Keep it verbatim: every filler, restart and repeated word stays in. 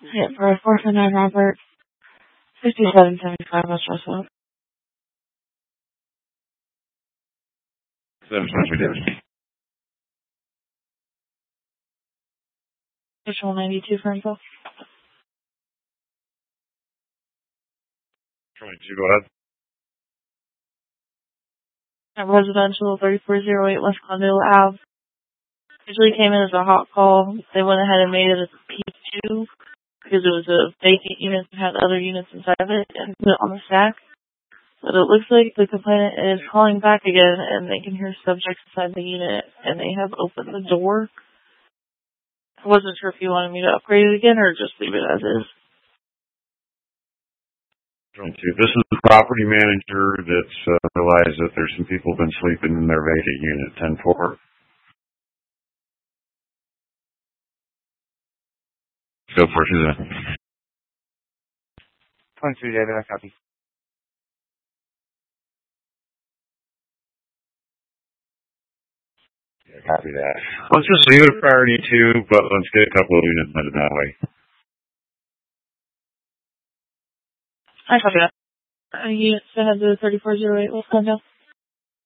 Yeah, for four for nine Robert. fifty-seven seventy-five West Russell. seven seventy-five. Visual ninety-two for info. twenty-two, go ahead. At residential thirty-four oh eight West Glendale Ave. Usually came in as a hot call. They went ahead and made it as a P two because it was a vacant unit that had other units inside of it and put it on the stack. But it looks like the complainant is calling back again and they can hear subjects inside the unit and they have opened the door. I wasn't sure if you wanted me to upgrade it again or just leave it as is. twenty-two. This is the property manager that's uh, realized that there's some people been sleeping in their vacant unit, ten four. Go for it, Suzanne. twenty-two, David, I copy. Yeah, copy that. Let's just leave it a priority two, but let's get a couple of units headed that way. I copy that. Uh, units that have the thirty-four oh eight West Glendale.